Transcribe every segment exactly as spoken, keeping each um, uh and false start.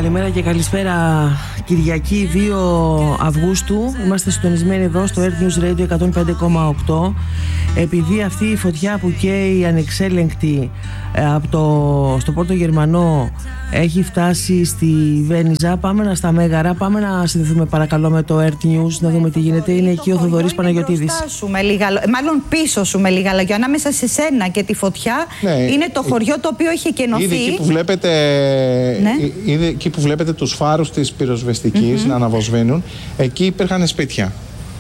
Καλημέρα και καλησπέρα. Κυριακή δύο Αυγούστου. Είμαστε συντονισμένοι εδώ στο Earth News Radio εκατόν πέντε κόμμα οκτώ. Επειδή αυτή η φωτιά που καίει ανεξέλεγκτη από το, στο Πόρτο Γερμανό έχει φτάσει στη Βένιζα, πάμε να στα Μέγαρα, πάμε να συνδεθούμε παρακαλώ με το Earth News να δούμε τι γίνεται. Είναι εκεί ο Θοδωρής Παναγιωτίδης. Λίγα, μάλλον πίσω σου με λίγα λόγια, ανάμεσα σε σένα και τη φωτιά, ναι, είναι το χωριό το οποίο έχει εκενωθεί. Ήδη εκεί που βλέπετε, ναι. ήδη εκεί που βλέπετε τους φάρους της πυροσβεστικής mm-hmm. να αναβοσβήνουν, εκεί υπήρχαν σπίτια.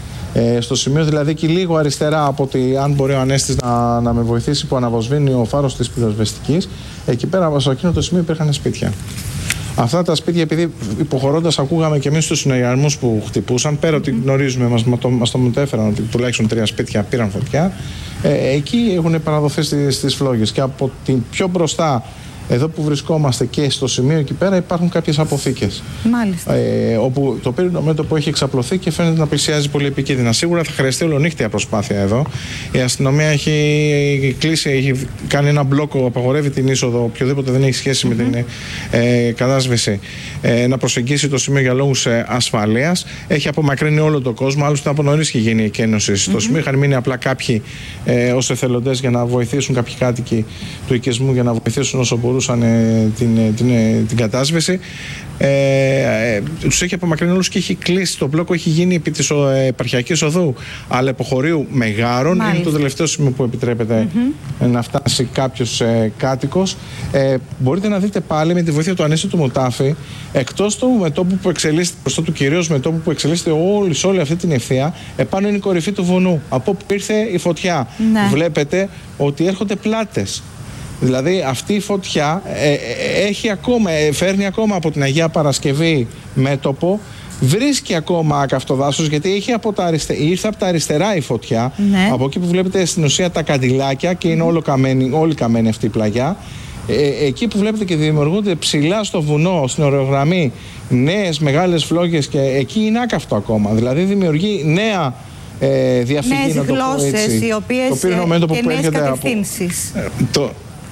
Ε, στο σημείο δηλαδή και λίγο αριστερά από ότι αν μπορεί ο Ανέστης να, να με βοηθήσει που αναβοσβήνει ο φάρος της πυροσβεστικής, εκεί πέρα σε εκείνο το σημείο υπήρχαν σπίτια. Αυτά τα σπίτια, επειδή υποχωρώντας ακούγαμε και εμείς τους συνεργασμούς που χτυπούσαν, πέρα ότι γνωρίζουμε, μας, μας το μετέφεραν ότι τουλάχιστον τρία σπίτια πήραν φωτιά, ε, εκεί έχουν παραδοθεί στις, στις φλόγες και από την πιο μπροστά, εδώ που βρισκόμαστε και στο σημείο εκεί πέρα υπάρχουν κάποιες αποθήκες. Μάλιστα. Ε, όπου το πύρινο μέτωπο έχει εξαπλωθεί και φαίνεται να πλησιάζει πολύ επικίνδυνα. Σίγουρα θα χρειαστεί ολονύχτια προσπάθεια εδώ. Η αστυνομία έχει κλείσει, έχει κάνει ένα μπλόκο, απαγορεύει την είσοδο, οποιοδήποτε δεν έχει σχέση mm-hmm. με την ε, κατάσβεση, ε, να προσεγγίσει το σημείο για λόγους ε, ασφαλείας. Έχει απομακρύνει όλο τον κόσμο. Άλλωστε από νωρίς είχε γίνει η εκένωση στο mm-hmm. σημείο. Είχαν μείνει απλά κάποιοι ε, ως εθελοντές για να βοηθήσουν, κάποιοι κάτοικοι του οικισμού για να βοηθήσουν όσο μπορούν. Την, την, την κατάσβεση. Ε, ε, τους έχει απομακρύνει όλους και έχει κλείσει. Το μπλόκο έχει γίνει επί της επαρχιακής οδού Αλεποχωρίου Μεγάρων. Μάλιστα. Είναι το τελευταίο σημείο που επιτρέπεται mm-hmm. να φτάσει κάποιος ε, κάτοικος. Ε, μπορείτε να δείτε πάλι με τη βοήθεια του Ανέστη του Μουτάφη, εκτός του μετώπου που εξελίσσεται, μπροστά του κυρίως μετώπου που εξελίσσεται όλη, σε όλη αυτή την ευθεία, επάνω είναι η κορυφή του βουνού. Από όπου ήρθε η φωτιά. Ναι. Βλέπετε ότι έρχονται πλάτες. Δηλαδή αυτή η φωτιά ε, ε, έχει ακόμα, ε, φέρνει ακόμα από την Αγία Παρασκευή μέτωπο, βρίσκει ακόμα καυτό δάσος, γιατί έχει από τα αριστε... ήρθε από τα αριστερά η φωτιά, ναι. από εκεί που βλέπετε στην ουσία τα καντιλάκια και είναι όλο καμένη, όλη καμένη αυτή η πλαγιά. Ε, εκεί που βλέπετε και δημιουργούνται ψηλά στο βουνό, στην ορογραμμή, νέες μεγάλες φλόγες και εκεί είναι άκαυτο ακόμα. Δηλαδή δημιουργεί νέα ε, διαφυγή, νέες να το πω έτσι, γλώσσες, οι οποίες το και νέες κατευθύνσεις. Από, ε, το,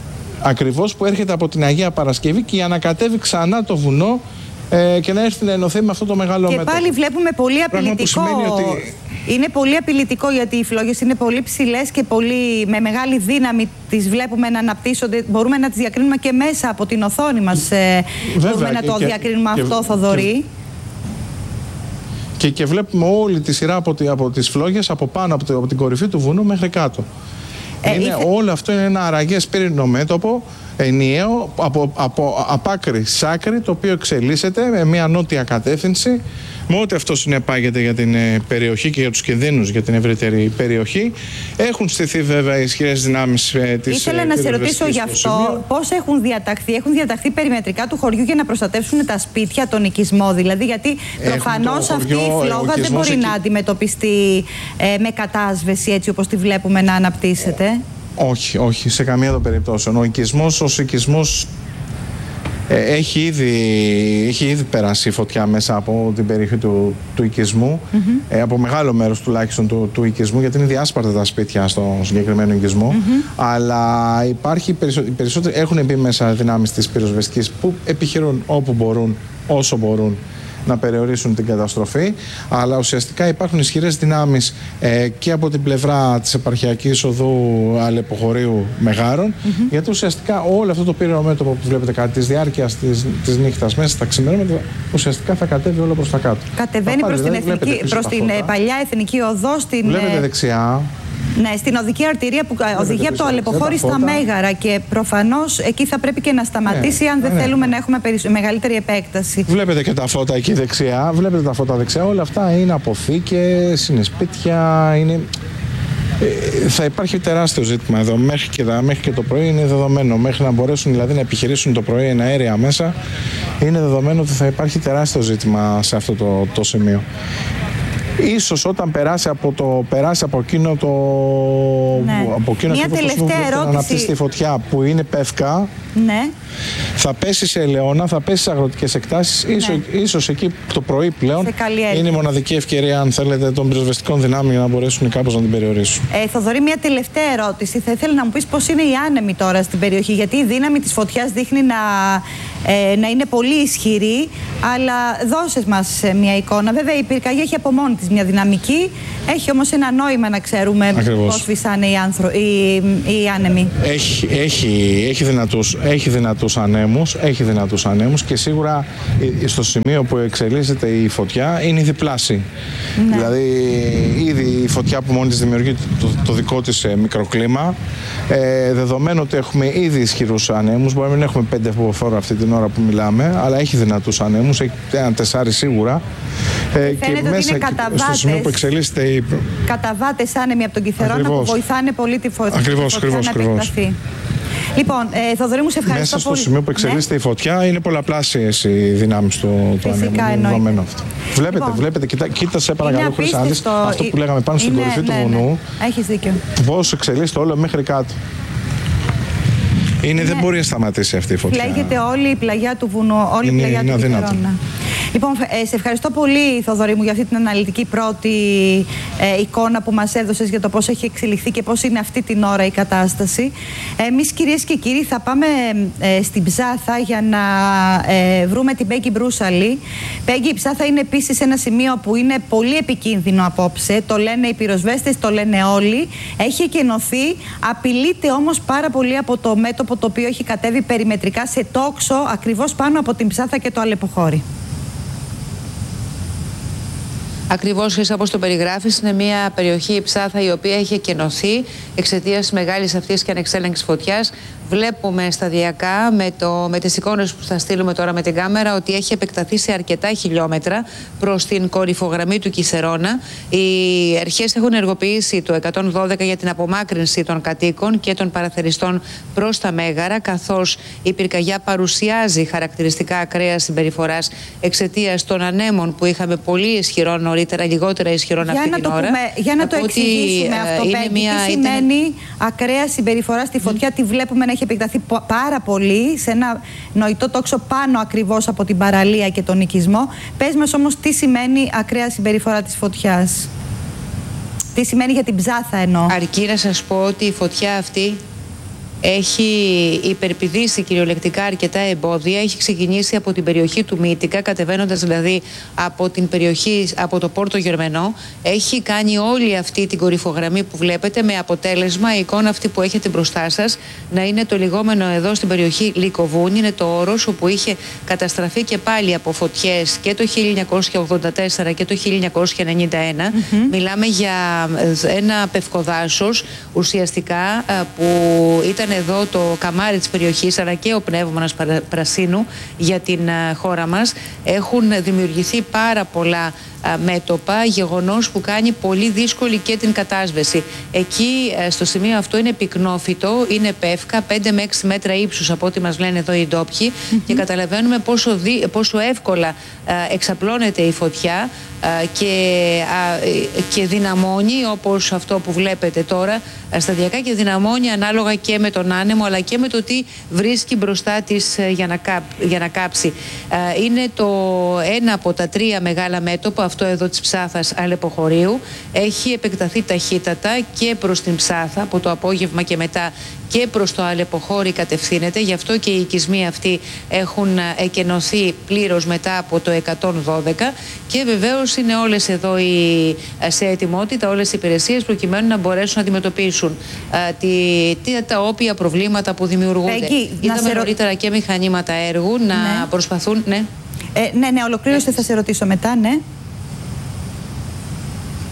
ακριβώς που έρχεται από την Αγία Παρασκευή και ανακατεύει ξανά το βουνό ε, και να έρθει να ενωθεί με αυτό το μεγάλο μέτωπο. Και πάλι βλέπουμε πολύ απειλητικό. Ότι... Είναι πολύ απειλητικό γιατί οι φλόγες είναι πολύ ψηλές και πολύ, με μεγάλη δύναμη τις βλέπουμε να αναπτύσσονται. Μπορούμε να τις διακρίνουμε και μέσα από την οθόνη μας. Ε, Βέβαια, μπορούμε να και, το διακρίνουμε και, αυτό, και, Θοδωρή. Και, και βλέπουμε όλη τη σειρά από, τη, από τις φλόγες από πάνω από, το, από την κορυφή του βουνού μέχρι κάτω. Ε, είναι, ήθε... Όλο αυτό είναι ένα αραγές πύρινο μέτωπο, ενιαίο, από, από, από άκρη σ' άκρη, το οποίο εξελίσσεται με μια νότια κατεύθυνση, με ό,τι αυτό συνεπάγεται για την ε, περιοχή και για τους κινδύνους για την ευρύτερη περιοχή. Έχουν στηθεί βέβαια ισχυρές δυνάμεις ε, της Ήθελα ε, να σε ρωτήσω γι' αυτό πώς έχουν διαταχθεί. Έχουν διαταχθεί περιμετρικά του χωριού για να προστατεύσουν τα σπίτια, τον οικισμό δηλαδή, γιατί προφανώς αυτή η φλόγα δεν μπορεί εκεί... να αντιμετωπιστεί ε, με κατάσβεση έτσι όπως τη βλέπουμε να αναπτύσσεται. Όχι, όχι, σε καμία των περιπτώσεων. Ο οικισμός ως οικισμός ε, έχει, ήδη, έχει ήδη περάσει φωτιά μέσα από την περιοχή του, του οικισμού, mm-hmm. ε, από μεγάλο μέρος τουλάχιστον του, του οικισμού, γιατί είναι διάσπαρτα τα σπίτια στο συγκεκριμένο οικισμό. Mm-hmm. Αλλά υπάρχει, οι περισσότεροι έχουν μπει μέσα δυνάμεις της πυροσβεστικής που επιχειρούν όπου μπορούν, όσο μπορούν, να περιορίσουν την καταστροφή, αλλά ουσιαστικά υπάρχουν ισχυρές δυνάμεις ε, και από την πλευρά της επαρχιακής οδού Αλεποχωρίου Μεγάρων, mm-hmm. γιατί ουσιαστικά όλο αυτό το πύρινο μέτωπο που βλέπετε κατά τη διάρκεια της, της νύχτας μέσα στα ξημερώματα ουσιαστικά θα κατέβει όλο προς τα κάτω. Κατεβαίνει προς την, εθνική, προς την παλιά εθνική οδό. Στην, βλέπετε δεξιά. Ναι, στην οδική αρτηρία που οδηγεί από το Αλεποχώρι στα Μέγαρα και προφανώς εκεί θα πρέπει και να σταματήσει ναι, αν δεν ναι, θέλουμε ναι. να έχουμε περισ... μεγαλύτερη επέκταση. Βλέπετε και τα φώτα εκεί δεξιά, βλέπετε τα φώτα δεξιά, όλα αυτά είναι αποθήκες, είναι σπίτια, είναι... Ε, θα υπάρχει τεράστιο ζήτημα εδώ μέχρι και, μέχρι και το πρωί είναι δεδομένο, μέχρι να μπορέσουν δηλαδή να επιχειρήσουν το πρωί ένα αέρια μέσα, είναι δεδομένο ότι θα υπάρχει τεράστιο ζήτημα σε αυτό το, το σημείο. Ίσως όταν περάσει από, το, περάσει από εκείνο το... Ναι. Από εκείνο Μια τελευταία ερώτηση. Να αναπτύσσει τη φωτιά που είναι πεύκα, ναι. θα πέσει σε ελαιόνα, θα πέσει σε αγροτικές εκτάσεις. Ναι. Ίσως, ίσως εκεί το πρωί πλέον είναι η μοναδική ευκαιρία, αν θέλετε, των πυροσβεστικών δυνάμεων για να μπορέσουν κάπως να την περιορίσουν. Ε, Θοδωρή, μια τελευταία ερώτηση. Θα ήθελα να μου πεις πώς είναι οι άνεμοι τώρα στην περιοχή, γιατί η δύναμη της φωτιάς δείχνει να, ε, να είναι πολύ ισχυρή, αλλά δώσες μας μια εικόνα. Βέβαια η πυρκαγιά έχει από μόνη της μια δυναμική, έχει όμως ένα νόημα να ξέρουμε πώς φυσάνε οι, άνθρω... οι, οι άνεμοι. Έχει, έχει, έχει, δυνατούς, έχει δυνατούς ανέμους, έχει δυνατούς ανέμους και σίγουρα στο σημείο που εξελίσσεται η φωτιά είναι διπλάσια. Ναι. Δηλαδή ήδη η φωτιά που μόνη της δημιουργεί το, το δικό της μικροκλίμα, ε, δεδομένου ότι έχουμε ήδη ισχυρούς ανέμους, μπορεί να μην έχουμε πέντε φορά αυτή την ώρα που μιλάμε, αλλά έχει δυνατούς ανέμους, έχει ένα τεσσάρι σίγουρα. Ε, και μέσα στο σημείο που εξελίσσεται η... καταβάτες άνεμοι από τον Κιθερώνα που βοηθάνε πολύ τη φωτιά, ακριβώς, τη φωτιά ακριβώς, να επεκταθεί. Λοιπόν, ε, Θοδωρή μου, σε ευχαριστώ μέσα στο πολύ. σημείο που εξελίσσεται ναι. η φωτιά είναι πολλαπλάσιες οι δυνάμεις του, του ανέμου. Αυτό. Βλέπετε, λοιπόν, βλέπετε, κοίτα, κοίτα σε παρακαλώ, Χρυσάνδης, αυτό που λέγαμε πάνω είναι, στην κορυφή ναι, του βουνού. Ναι. Έχεις δίκιο. Πώς εξελίσσεται όλο μέχρι κάτω. Είναι, ναι. Δεν μπορεί να σταματήσει αυτή η φωτιά. Φλέγεται όλη η πλαγιά του βουνού, όλη είναι, η πλαγιά του Κιθερώνα. Λοιπόν, ε, σε ευχαριστώ πολύ, Θοδωρή μου, για αυτή την αναλυτική πρώτη ε, εικόνα που μας έδωσες για το πώς έχει εξελιχθεί και πώς είναι αυτή την ώρα η κατάσταση. Εμείς, κυρίες και κύριοι, θα πάμε ε, στην Ψάθα για να ε, βρούμε την Πέγγι Μπρούσαλη. Πέγγι, η Ψάθα είναι επίσης ένα σημείο που είναι πολύ επικίνδυνο απόψε. Το λένε οι πυροσβέστες, το λένε όλοι. Έχει εκενωθεί, απειλείται όμως πάρα πολύ από το μέτωπο το οποίο έχει κατέβει περιμετρικά σε τόξο ακριβώς πάνω από την Ψάθα και το Αλεποχώρι. Ακριβώς, Χρυσά, όπως το περιγράφεις, είναι μια περιοχή, η Ψάθα, η οποία έχει εκενωθεί εξαιτίας μεγάλης αυτής και ανεξέλεγκτης φωτιάς. Βλέπουμε σταδιακά με, το, με τις εικόνες που θα στείλουμε τώρα με την κάμερα ότι έχει επεκταθεί σε αρκετά χιλιόμετρα προς την κορυφογραμμή του Κιθερώνα. Οι αρχές έχουν ενεργοποιήσει το εκατόν δώδεκα για την απομάκρυνση των κατοίκων και των παραθεριστών προς τα Μέγαρα, καθώς η πυρκαγιά παρουσιάζει χαρακτηριστικά ακραίας συμπεριφοράς εξαιτίας των ανέμων που είχαμε πολύ ισχυρό νωρίτερα, λιγότερα ισχυρών αυτή την ώρα. Πούμε, για να το εξηγήσουμε αυτό, Πέγγι, μια... τι σημαίνει ήταν... ακραία συμπεριφορά στη φωτιά, mm. τη βλέπουμε να έχει επεκταθεί πάρα πολύ σε ένα νοητό τόξο πάνω ακριβώς από την παραλία και τον οικισμό. Πες μας όμως τι σημαίνει ακραία συμπεριφορά της φωτιάς. Τι σημαίνει για την Ψάθα εννοώ. Αρκεί να σας πω ότι η φωτιά αυτή έχει υπερπηδήσει κυριολεκτικά αρκετά εμπόδια. Έχει ξεκινήσει από την περιοχή του Μύτικα, κατεβαίνοντας δηλαδή από την περιοχή, από το Πόρτο Γερμενό. Έχει κάνει όλη αυτή την κορυφογραμμή που βλέπετε, με αποτέλεσμα η εικόνα αυτή που έχετε μπροστά σας να είναι το λιγόμενο εδώ στην περιοχή Λυκοβούνι. Είναι το όρος όπου είχε καταστραφεί και πάλι από φωτιές και το χίλια εννιακόσια ογδόντα τέσσερα και το χίλια εννιακόσια ενενήντα ένα. Mm-hmm. Μιλάμε για ένα πευκοδάσος ουσιαστικά που ήταν εδώ το καμάρι της περιοχής, αλλά και ο πνεύμονας πρασίνου για την χώρα μας. Έχουν δημιουργηθεί πάρα πολλά μέτωπα, γεγονός που κάνει πολύ δύσκολη και την κατάσβεση. Εκεί στο σημείο αυτό είναι πυκνόφυτο, είναι πεύκα, πέντε με έξι μέτρα ύψους από ό,τι μας λένε εδώ οι ντόπιοι, mm-hmm. και καταλαβαίνουμε πόσο, δι, πόσο εύκολα εξαπλώνεται η φωτιά και, και δυναμώνει, όπως αυτό που βλέπετε τώρα σταδιακά, και δυναμώνει ανάλογα και με τον άνεμο αλλά και με το τι βρίσκει μπροστά της για να, κά, για να κάψει. Είναι το ένα από τα τρία μεγάλα μέτωπα, αυτό εδώ της Ψάθας Αλεποχωρίου. Έχει επεκταθεί ταχύτατα και προς την Ψάθα από το απόγευμα και μετά, και προς το Αλεποχώρι κατευθύνεται. Γι' αυτό και οι οικισμοί αυτοί έχουν εκενωθεί πλήρως μετά από το εκατόν δώδεκα, και βεβαίως είναι όλες εδώ οι, σε ετοιμότητα όλες οι υπηρεσίες προκειμένου να μπορέσουν να αντιμετωπίσουν α, τη, τη, τα όποια προβλήματα που δημιουργούνται. Εκεί, είδαμε νωρίτερα και μηχανήματα έργου να ναι. προσπαθούν. Ναι, ε, ναι, ναι, ολοκλήρωσε, θα σε ρωτήσω μετά, ναι.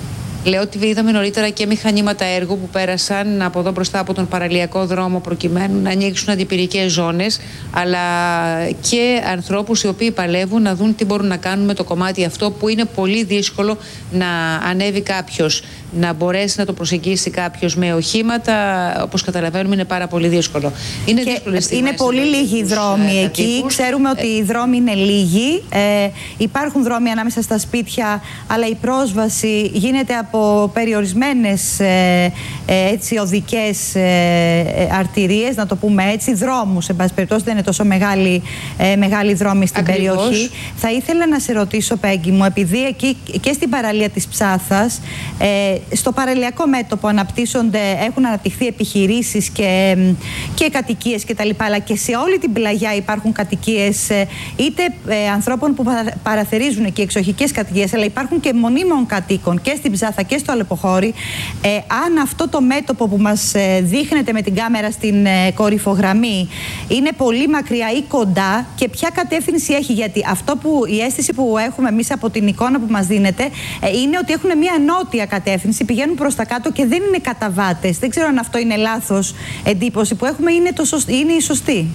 Λέω ότι είδαμε νωρίτερα και μηχανήματα έργου που πέρασαν από εδώ μπροστά από τον παραλιακό δρόμο προκειμένου να ανοίξουν αντιπυρικές ζώνες, αλλά και ανθρώπους οι οποίοι παλεύουν να δουν τι μπορούν να κάνουν με το κομμάτι αυτό που είναι πολύ δύσκολο να ανέβει κάποιος, να μπορέσει να το προσεγγίσει κάποιος με οχήματα. Όπως καταλαβαίνουμε είναι πάρα πολύ δύσκολο. Είναι, είναι πολύ λίγοι οι δρόμοι ε, εκεί. Τύπους. Ξέρουμε ότι οι δρόμοι είναι λίγοι. Ε, υπάρχουν δρόμοι ανάμεσα στα σπίτια, αλλά η πρόσβαση γίνεται από περιορισμένες ε, ε, έτσι, οδικές ε, αρτηρίες, να το πούμε έτσι, δρόμους. En πάση περιπτώσει δεν είναι τόσο μεγάλη, ε, μεγάλη δρόμη στην Ακριβώς. περιοχή. Θα ήθελα να σε ρωτήσω, Πέγγι μου, επειδή εκεί και στην παραλία της Ψάθας, ε, στο παραλιακό μέτωπο αναπτύσσονται, έχουν αναπτυχθεί επιχειρήσεις και, και κατοικίες κτλ. Αλλά και σε όλη την πλαγιά υπάρχουν κατοικίες είτε ε, ανθρώπων που παραθερίζουν και εξοχικές κατοικίες, αλλά υπάρχουν και μονίμων κατοίκων και στην Ψάθα και στο Αλεποχώρι. Ε, αν αυτό το μέτωπο που μας ε, δείχνεται με την κάμερα στην ε, κορυφογραμμή είναι πολύ μακριά ή κοντά και ποια κατεύθυνση έχει, γιατί αυτό που η αίσθηση που έχουμε εμείς από την εικόνα που μας δίνεται ε, είναι ότι έχουν μια νότια κατεύθυνση, πηγαίνουν προς τα κάτω και δεν είναι καταβάτες. Δεν ξέρω αν αυτό είναι λάθος εντύπωση που έχουμε, είναι, το σωσ... είναι η σωστή.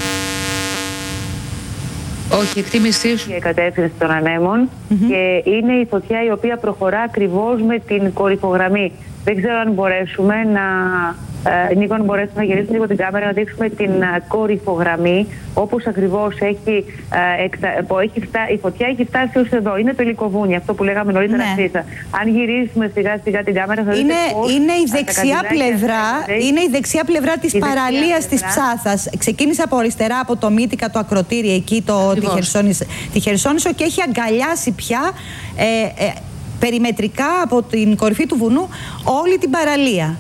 Όχι, εκτίμησή σου. Η κατεύθυνση των ανέμων mm-hmm. και είναι η φωτιά η οποία προχωρά ακριβώς με την κορυφογραμμή. Δεν ξέρω αν μπορέσουμε να, ε, Νίκο, αν μπορέσουμε να γυρίσουμε λίγο την κάμερα, να δείξουμε την uh, κορυφογραμμή, όπως ακριβώς έχει, uh, εξα, έχει φτά, η φωτιά έχει φτάσει ως εδώ. Είναι το Λυκοβούνι, αυτό που λέγαμε νωρίτερα ναι. Φύσα. Αν γυρίσουμε σιγά σιγά την κάμερα θα δείτε είναι, πώς, είναι η δεξιά πλευρά, είναι η δεξιά πλευρά της παραλίας της Ψάθας. Ξεκίνησε από αριστερά από το Μύτικα, το ακροτήρι εκεί, το, τη, Χερσόνησο, τη Χερσόνησο και έχει αγκαλιάσει πια ε, ε, περιμετρικά από την κορυφή του βουνού όλη την παραλία.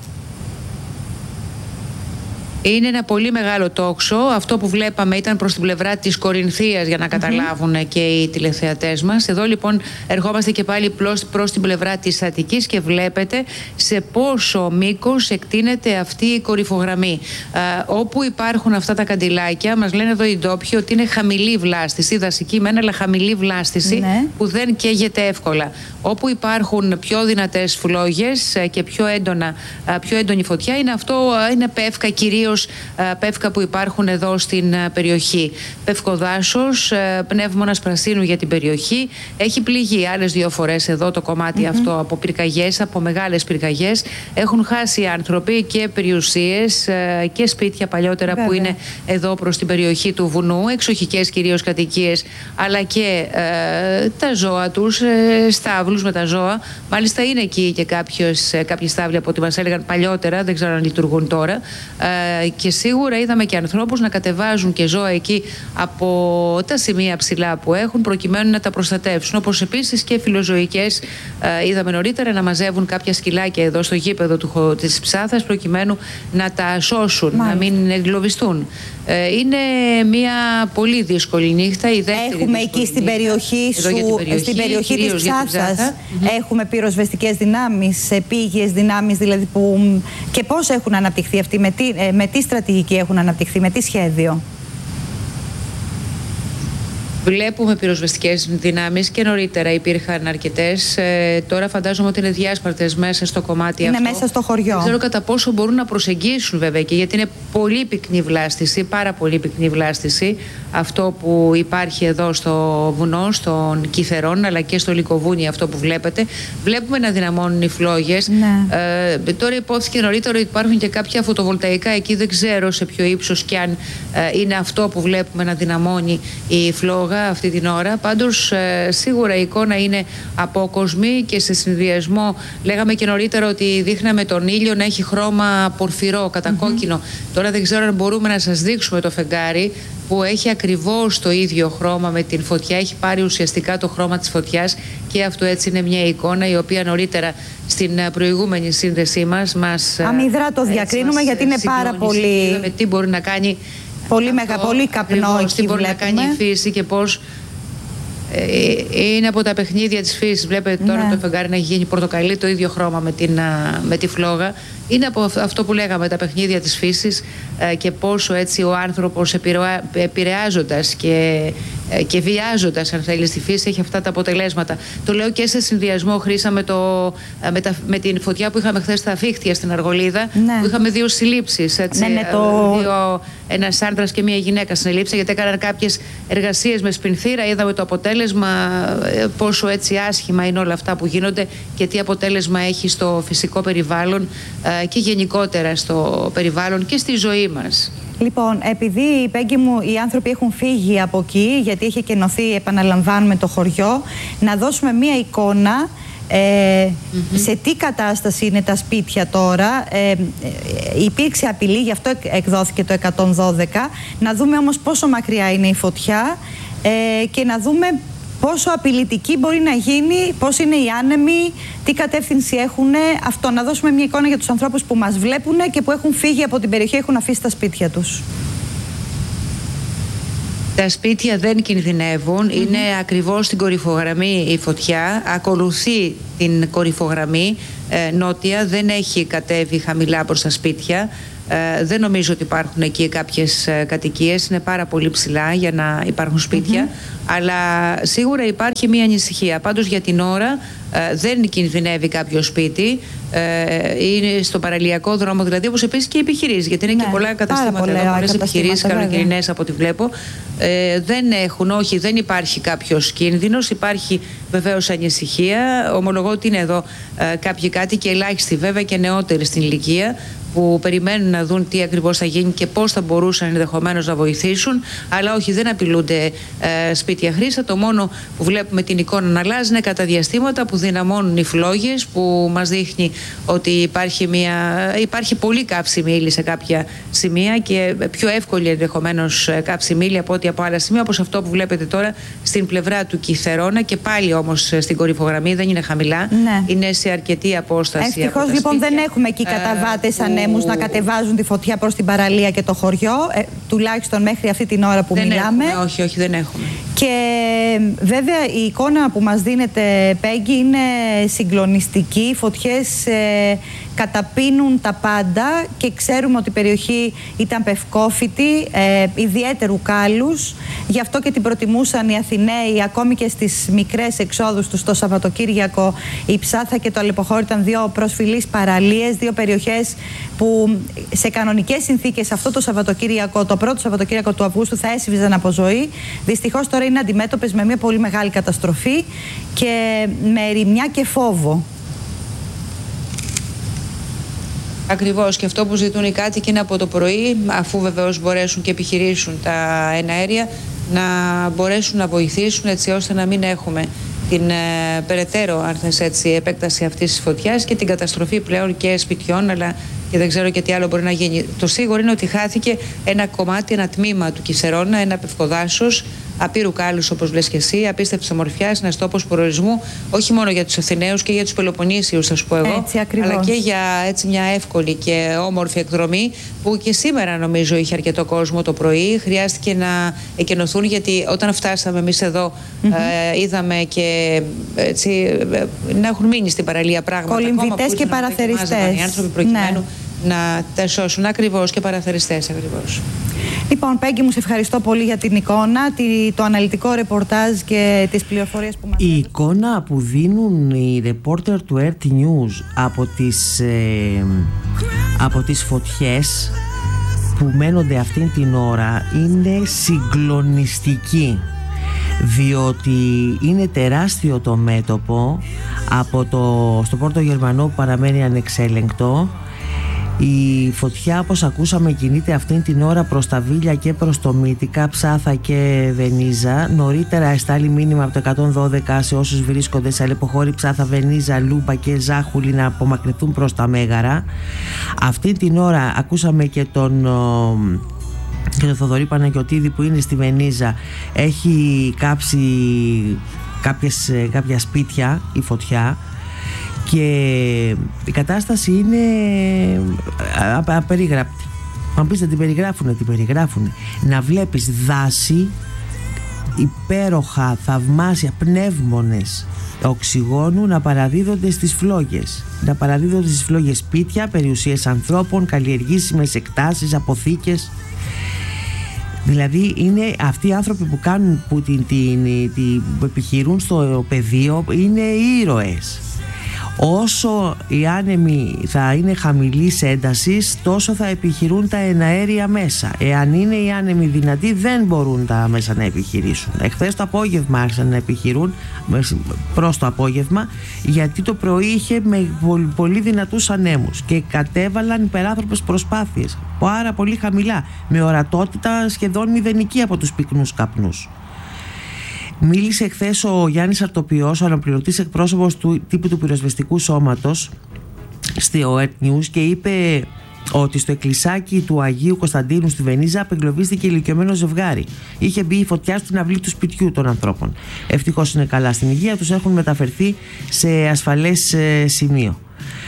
Είναι ένα πολύ μεγάλο τόξο. Αυτό που βλέπαμε ήταν προς την πλευρά της Κορινθίας, για να καταλάβουν mm-hmm. και οι τηλεθεατές μας. Εδώ λοιπόν ερχόμαστε και πάλι προς την πλευρά της Αττικής και βλέπετε σε πόσο μήκος εκτείνεται αυτή η κορυφογραμμή. Α, όπου υπάρχουν αυτά τα καντιλάκια, μας λένε εδώ οι ντόπιοι ότι είναι χαμηλή βλάστηση, δασική μένα, αλλά χαμηλή βλάστηση ναι. που δεν καίγεται εύκολα. Όπου υπάρχουν πιο δυνατές φλόγες και πιο, έντονα, πιο έντονη φωτιά, είναι αυτό, είναι πεύκα κυρίως. Πεύκα που υπάρχουν εδώ στην περιοχή. Πευκοδάσος, πνεύμονας πρασίνου για την περιοχή. Έχει πληγεί άλλες δύο φορές εδώ το κομμάτι mm-hmm. αυτό από πυρκαγιές, από μεγάλες πυρκαγιές. Έχουν χάσει άνθρωποι και περιουσίες και σπίτια παλιότερα Βέβαια. που είναι εδώ προς την περιοχή του βουνού, εξοχικές κυρίως κατοικίες, αλλά και ε, τα ζώα τους, ε, στάβλους με τα ζώα. Μάλιστα είναι εκεί και κάποιες, κάποιοι στάβλοι από ό,τι μας έλεγαν παλιότερα, δεν ξέρω αν λειτουργούν τώρα. Ε, Και σίγουρα είδαμε και ανθρώπους να κατεβάζουν και ζώα εκεί από τα σημεία ψηλά που έχουν προκειμένου να τα προστατεύσουν. Όπως επίσης και φιλοζωικές, ε, είδαμε νωρίτερα να μαζεύουν κάποια σκυλάκια εδώ στο γήπεδο του, της Ψάθας προκειμένου να τα σώσουν, Μάλιστα. να μην εγκλωβιστούν. Ε, είναι μια πολύ δύσκολη νύχτα. Η έχουμε εκεί στην περιοχή σου, περιοχή, στην περιοχή της Ψάθας, mm-hmm. έχουμε πυροσβεστικές δυνάμεις, επίγειες δυνάμεις δηλαδή που, και πώς έχουν αναπτυχθεί αυτοί, με τι, με τι στρατηγική έχουν αναπτυχθεί, με τι σχέδιο. Βλέπουμε πυροσβεστικές δυνάμεις και νωρίτερα υπήρχαν αρκετές. Ε, τώρα φαντάζομαι ότι είναι διάσπαρτες μέσα στο κομμάτι είναι αυτό. Είναι μέσα στο χωριό. Δεν ξέρω κατά πόσο μπορούν να προσεγγίσουν βέβαια και γιατί είναι πολύ πυκνή βλάστηση, πάρα πολύ πυκνή βλάστηση. Αυτό που υπάρχει εδώ στο βουνό, στον Κιθερών, αλλά και στο Λυκοβούνι, αυτό που βλέπετε. Βλέπουμε να δυναμώνουν οι φλόγες. Ναι. Ε, τώρα υπόθηκε νωρίτερα ότι υπάρχουν και κάποια φωτοβολταϊκά εκεί. Δεν ξέρω σε ποιο ύψος και αν ε, είναι αυτό που βλέπουμε να δυναμώνει η φλόγα αυτή την ώρα. Πάντως ε, σίγουρα η εικόνα είναι απόκοσμη και σε συνδυασμό, λέγαμε και νωρίτερα ότι δείχναμε τον ήλιο να έχει χρώμα πορφυρό, κατακόκκινο. Mm-hmm. Τώρα δεν ξέρω αν μπορούμε να σας δείξουμε το φεγγάρι που έχει ακριβώς το ίδιο χρώμα με την φωτιά, έχει πάρει ουσιαστικά το χρώμα της φωτιάς και αυτό έτσι είναι μια εικόνα η οποία νωρίτερα στην προηγούμενη σύνδεσή μας μας αμυδρά το διακρίνουμε μας, γιατί είναι πάρα πολύ είδαμε τι μπορεί να κάνει πολύ, μεγα, πολύ καπνό εκεί, τι μπορεί βλέπουμε. να κάνει η φύση και πώς ε, είναι από τα παιχνίδια της φύσης. Βλέπετε τώρα ναι. το φεγγάρι να έχει γίνει πορτοκαλί, το ίδιο χρώμα με, την, με τη φλόγα Είναι από αυτό που λέγαμε, τα παιχνίδια της φύσης και πόσο έτσι ο άνθρωπος επηρεάζοντας και, και βιάζοντας, αν θέλει, στη φύση, έχει αυτά τα αποτελέσματα. Το λέω και σε συνδυασμό, Χρύσα, με, το, με, τα, με την φωτιά που είχαμε χθες στα Φίχτια στην Αργολίδα, ναι. που είχαμε δύο συλλήψεις. Έτσι, ναι, ναι, το... δύο, ένας άντρας και μία γυναίκα συνελήψα, γιατί έκαναν κάποιες εργασίες με σπινθήρα. Είδαμε το αποτέλεσμα, πόσο έτσι άσχημα είναι όλα αυτά που γίνονται και τι αποτέλεσμα έχει στο φυσικό περιβάλλον και γενικότερα στο περιβάλλον και στη ζωή μας. Λοιπόν, επειδή, Πέγγι μου, οι άνθρωποι έχουν φύγει από εκεί, γιατί έχει κενωθεί, επαναλαμβάνουμε, το χωριό, να δώσουμε μία εικόνα ε, mm-hmm. σε τι κατάσταση είναι τα σπίτια τώρα. Ε, ε, υπήρξε απειλή, γι' αυτό εκδόθηκε το εκατόν δώδεκα. Να δούμε όμως πόσο μακριά είναι η φωτιά ε, και να δούμε πόσο απειλητική μπορεί να γίνει, πώς είναι οι άνεμοι, τι κατεύθυνση έχουν. Αυτό, να δώσουμε μια εικόνα για τους ανθρώπους που μας βλέπουν και που έχουν φύγει από την περιοχή, έχουν αφήσει τα σπίτια τους. Τα σπίτια δεν κινδυνεύουν, mm-hmm. είναι ακριβώς στην κορυφογραμμή η φωτιά, ακολουθεί την κορυφογραμμή ε, νότια, δεν έχει κατέβει χαμηλά προς τα σπίτια. Ε, δεν νομίζω ότι υπάρχουν εκεί κάποιες ε, κατοικίες, είναι πάρα πολύ ψηλά για να υπάρχουν σπίτια, mm-hmm. αλλά σίγουρα υπάρχει μια ανησυχία. Πάντως για την ώρα ε, δεν κινδυνεύει κάποιο σπίτι, ε, είναι στο παραλιακό δρόμο, δηλαδή, όπως επίσης και οι επιχειρήσεις, γιατί είναι ναι, και πολλά καταστήματα εδώ, πολλές επιχειρήσεις καλοκαιρινές από ό,τι βλέπω, ε, δεν έχουν, όχι, δεν υπάρχει κάποιος κίνδυνος, υπάρχει βεβαίως ανησυχία. Ομολογώ ότι είναι εδώ ε, κάποιοι κάτοικοι, ελάχιστοι βέβαια και νεότεροι στην ηλικία, που περιμένουν να δουν τι ακριβώς θα γίνει και πώς θα μπορούσαν ενδεχομένως να βοηθήσουν, αλλά όχι, δεν απειλούνται ε, σπίτια, Χρύσα. Το μόνο που βλέπουμε την εικόνα να αλλάζει είναι κατά διαστήματα που δυναμώνουν οι φλόγες, που μας δείχνει ότι υπάρχει, μια, υπάρχει πολύ κάψιμη ύλη σε κάποια σημεία και πιο εύκολη ενδεχομένως κάψιμη ύλη από ό,τι από άλλα σημεία, όπως αυτό που βλέπετε τώρα στην πλευρά του Κιθερώνα, και πάλι όμως στην κορυφογραμμή, δεν είναι χαμηλά, ναι. είναι σε αρκετή απόσταση. Ευτυχώς λοιπόν δεν έχουμε εκεί καταβάτες ε, ανέμους που... να κατεβάζουν τη φωτιά προς την παραλία και το χωριό, ε, τουλάχιστον μέχρι αυτή την ώρα που δεν μιλάμε. Έχουμε, όχι, όχι, δεν έχουμε. Και βέβαια η εικόνα που μας δίνεται, Πέγγι, είναι συγκλονιστική. Οι φωτιές ε, καταπίνουν τα πάντα και ξέρουμε ότι η περιοχή ήταν πευκόφυτη, ε, ιδιαίτερου κάλους. Γι' αυτό και την προτιμούσαν οι Αθηναίοι, ακόμη και στις μικρές εξόδους τους το Σαββατοκύριακο. Η Ψάθα και το Αλεποχώρι ήταν δύο προσφυλείς παραλίες, δύο περιοχές που σε κανονικές συνθήκες αυτό το Σαββατοκύριακο, το πρώτο Σαββατοκύριακο του Αυγούστου, θα έσβηζαν από ζωή. Δυστυχώς τώρα είναι αντιμέτωπες με μια πολύ μεγάλη καταστροφή και με ερημιά και φόβο. Ακριβώς, και αυτό που ζητούν οι κάτοικοι είναι από το πρωί, αφού βεβαίως μπορέσουν και επιχειρήσουν τα εναέρια, να μπορέσουν να βοηθήσουν έτσι ώστε να μην έχουμε την ε, περαιτέρω, αν θες έτσι, επέκταση αυτής της φωτιάς και την καταστροφή πλέον και σπιτιών, αλλά και δεν ξέρω και τι άλλο μπορεί να γίνει. Το σίγουρο είναι ότι χάθηκε ένα κομμάτι, ένα τμήμα του Κιθερώνα, ένα πευκοδάσος, απείρου κάλους, όπως λες και εσύ, απίστευτης ομορφιάς, ένας τόπος προορισμού, όχι μόνο για τους Αθηναίους και για τους Πελοποννήσιους, θα σου πω εγώ, έτσι, αλλά και για έτσι μια εύκολη και όμορφη εκδρομή, που και σήμερα νομίζω είχε αρκετό κόσμο το πρωί. Χρειάστηκε να εκενωθούν, γιατί όταν φτάσαμε εμείς εδώ, mm-hmm. ε, είδαμε και έτσι, να έχουν μείνει στην παραλία πράγματα. Κολυμβητές και παραθεριστές. Οι άνθρωποι προκειμένου ναι. να τα σώσουν, ακριβώς, και παραθεριστές ακριβώς. Λοιπόν, Πέγγι μου, σε ευχαριστώ πολύ για την εικόνα, το αναλυτικό ρεπορτάζ και τις πληροφορίες που μας Η έδωσαν. Εικόνα που δίνουν οι ρεπόρτερ του Earth News από τις, ε, από τις φωτιές που μένονται αυτήν την ώρα είναι συγκλονιστική, διότι είναι τεράστιο το μέτωπο από το, στο Πόρτο Γερμανό που παραμένει ανεξέλεγκτο. Η φωτιά, όπως ακούσαμε, κινείται αυτήν την ώρα προς τα Βίλια και προς το Μύτικα, Ψάθα και Βενίζα. Νωρίτερα εστάλει μήνυμα από το εκατόν δώδεκα σε όσους βρίσκονται σε Αλεποχώρι, Ψάθα, Βενίζα, Λούπα και Ζάχουλη να απομακρυνθούν προς τα Μέγαρα. Αυτή την ώρα ακούσαμε και τον... και τον Θοδωρή Παναγιωτίδη που είναι στη Βενίζα. Έχει κάψει κάποιες, κάποια σπίτια η φωτιά και η κατάσταση είναι απερίγραπτη. Αν πεις να την περιγράφουνε, την περιγράφουνε. Να βλέπεις δάση υπέροχα, θαυμάσια πνεύμονες οξυγόνου να παραδίδονται στις φλόγες. Να παραδίδονται στις φλόγες σπίτια, περιουσίες ανθρώπων, καλλιεργήσιμες εκτάσεις, αποθήκες. Δηλαδή είναι αυτοί οι άνθρωποι που κάνουν, που, την, την, την, που επιχειρούν στο πεδίο, είναι ήρωες. Όσο οι άνεμοι θα είναι χαμηλής έντασης, τόσο θα επιχειρούν τα εναέρια μέσα. Εάν είναι οι άνεμοι δυνατοί, δεν μπορούν τα μέσα να επιχειρήσουν. Εχθές το απόγευμα άρχισαν να επιχειρούν, προς το απόγευμα, γιατί το πρωί είχε με πολύ δυνατούς ανέμους και κατέβαλαν υπεράνθρωπες προσπάθειες, πάρα πολύ χαμηλά, με ορατότητα σχεδόν μηδενική από τους πυκνούς καπνούς. Μίλησε χθες ο Γιάννης Αρτοποιός, ο αναπληρωτής εκπρόσωπος του τύπου του πυροσβεστικού σώματος στο Earth News, και είπε ότι στο εκκλησάκι του Αγίου Κωνσταντίνου στη Βενίζα απεγκλωβίστηκε ηλικιωμένο ζευγάρι. Είχε μπει η φωτιά στην αυλή του σπιτιού των ανθρώπων. Ευτυχώς είναι καλά στην υγεία τους, έχουν μεταφερθεί σε ασφαλές σημείο.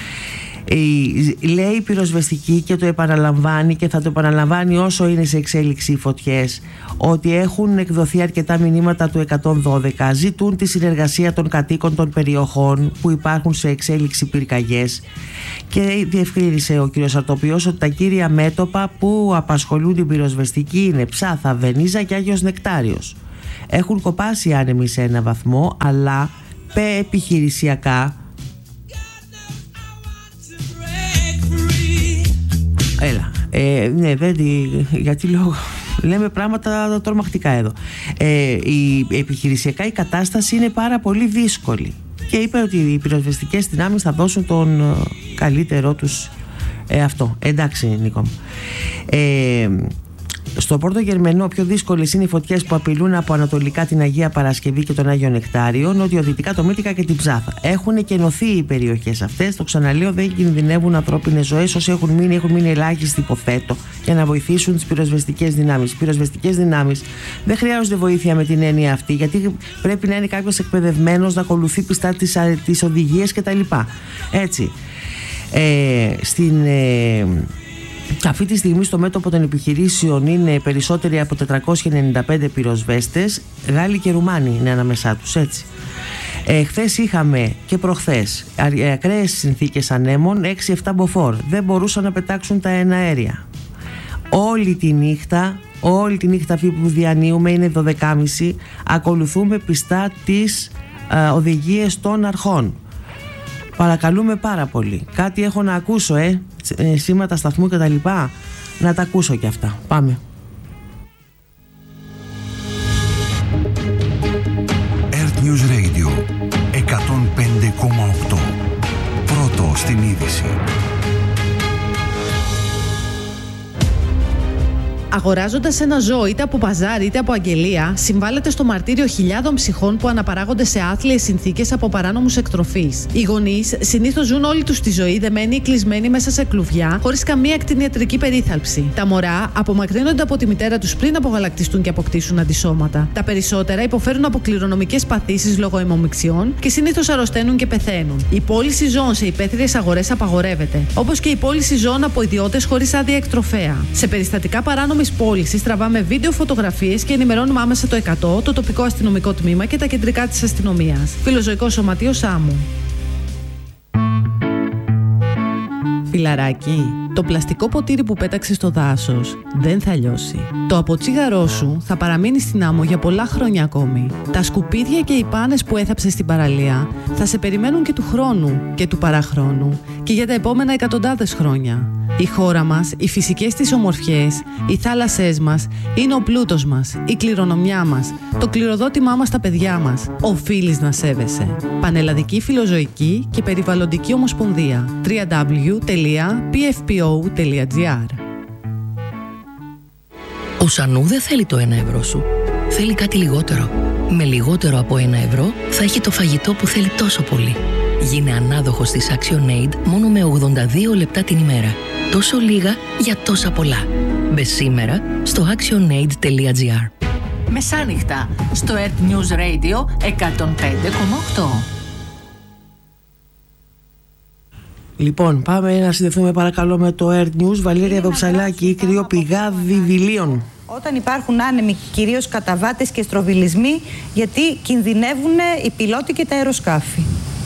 Λέει η πυροσβεστική, και το επαναλαμβάνει και θα το επαναλαμβάνει όσο είναι σε εξέλιξη οι φωτιές, ότι έχουν εκδοθεί αρκετά μηνύματα του εκατόν δώδεκα, ζητούν τη συνεργασία των κατοίκων των περιοχών που υπάρχουν σε εξέλιξη πυρκαγιές, και διευκρίνησε ο κ. Αρτοποιός ότι τα κύρια μέτωπα που απασχολούν την πυροσβεστική είναι Ψάθα, Βενίζα και Άγιος Νεκτάριος. Έχουν κοπάσει άνεμοι σε ένα βαθμό, αλλά επιχειρησιακά. Έλα, ε, ναι, δεν, γιατί λέω, λέμε πράγματα τρομακτικά εδώ. Ε, η, επιχειρησιακά η κατάσταση είναι πάρα πολύ δύσκολη, και είπε ότι οι πυροσβεστικές δυνάμεις θα δώσουν τον ε, καλύτερό τους ε, αυτό. Εντάξει, Νίκο μου. Ε, στο Πόρτο Γερμενό πιο δύσκολες είναι οι φωτιές που απειλούν από ανατολικά την Αγία Παρασκευή και τον Άγιο Νεκτάριο, νοτιοδυτικά το Μύτικα και την Ψάθα. Έχουν κενωθεί οι περιοχές αυτές. Το ξαναλέω, δεν κινδυνεύουν ανθρώπινες ζωές. Όσοι έχουν μείνει, έχουν μείνει ελάχιστοι, υποθέτω, για να βοηθήσουν τις πυροσβεστικές δυνάμεις. Οι πυροσβεστικές δυνάμεις δεν χρειάζονται βοήθεια με την έννοια αυτή, γιατί πρέπει να είναι κάποιος εκπαιδευμένος, να ακολουθεί πιστά τις, τις οδηγίες κτλ. Έτσι. Ε, στην. Ε, Αυτή τη στιγμή στο μέτωπο των επιχειρήσεων είναι περισσότεροι από τετρακόσιοι ενενήντα πέντε πυροσβέστες, Γάλλοι και Ρουμάνοι είναι ανάμεσά τους, έτσι. Ε, χθες είχαμε και προχθές ακραίες συνθήκες ανέμων, έξι εφτά μποφόρ. Δεν μπορούσαν να πετάξουν τα εναέρια. Όλη τη νύχτα, όλη τη νύχτα αυτή που διανύουμε, είναι δώδεκα και μισή, ακολουθούμε πιστά τις ε, οδηγίες των αρχών. Παρακαλούμε πάρα πολύ. Κάτι έχω να ακούσω, ε, ε σήματα σταθμού και τα λοιπά. Να τα ακούσω κι αυτά. Πάμε. Earth News Radio εκατόν πέντε κόμμα οκτώ. Πρώτο στην είδηση. Αγοράζοντας ένα ζώο είτε από παζάρι είτε από αγγελία, συμβάλλεται στο μαρτύριο χιλιάδων ψυχών που αναπαράγονται σε άθλιες συνθήκες από παράνομους εκτροφείς. Οι γονείς συνήθως ζουν όλη τους τη ζωή δεμένοι ή κλεισμένοι μέσα σε κλουβιά, χωρίς καμία κτηνιατρική περίθαλψη. Τα μωρά απομακρύνονται από τη μητέρα τους πριν απογαλακτιστούν και αποκτήσουν αντισώματα. Τα περισσότερα υποφέρουν από κληρονομικές παθήσεις λόγω αιμομιξιών και συνήθως αρρωσταίνουν και πεθαίνουν. Η πώληση ζώων σε υπαίθριες αγορές απαγορεύεται, όπως και η πώληση ζώων από ιδιώτες χωρίς άδεια εκτροφέα. Σε περιστατικά παράνομης πώλησης τραβάμε βίντεο, φωτογραφίες και ενημερώνουμε άμεσα το εκατό, το τοπικό αστυνομικό τμήμα και τα κεντρικά της αστυνομίας. Φιλοζωικό Σωματείο Σάμου. Φιλαράκι, το πλαστικό ποτήρι που πέταξες στο δάσος δεν θα λιώσει. Το αποτσίγαρό σου θα παραμείνει στην άμμο για πολλά χρόνια ακόμη. Τα σκουπίδια και οι πάνες που έθαψες στην παραλία θα σε περιμένουν και του χρόνου και του παραχρόνου και για τα επόμενα εκατοντάδες χρόνια. Η χώρα μας, οι φυσικές της ομορφιές, οι θάλασσές μας είναι ο πλούτος μας, η κληρονομιά μας, το κληροδότημά μας στα παιδιά μας. Οφείλεις να σέβεσαι. Πανελλαδική Φιλοζωική και Περιβαλλοντική Ομοσπονδία. double-u double-u double-u τελεία πι εφ πι ο τελεία τζι άρ. Ο Σανού δεν θέλει το ένα ευρώ σου. Θέλει κάτι λιγότερο. Με λιγότερο από ένα ευρώ θα έχει το φαγητό που θέλει τόσο πολύ. Γίνε ανάδοχος της ActionAid μόνο με ογδόντα δύο λεπτά την ημέρα. Τόσο λίγα για τόσα πολλά. Μπε σήμερα στο actionaid τελεία τζι άρ. Μεσάνυχτα στο Earth News Radio εκατόν πέντε κόμμα οκτώ. Λοιπόν, πάμε να συνδεθούμε παρακαλώ με το Earth News. Βαλέρια Δοψαλάκη, κρύο πηγάδι Δηλίων. Όταν υπάρχουν άνεμοι, κυρίως καταβάτες και στροβιλισμοί, γιατί κινδυνεύουν οι πιλότοι και τα αεροσκάφη.